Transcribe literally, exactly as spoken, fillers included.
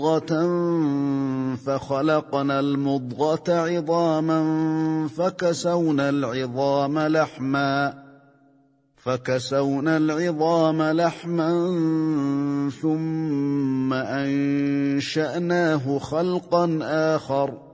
فخلقنا المضغة عظاما فكسونا العظام لحما فكسونا العظام لحما ثم أنشأناه خلقا آخر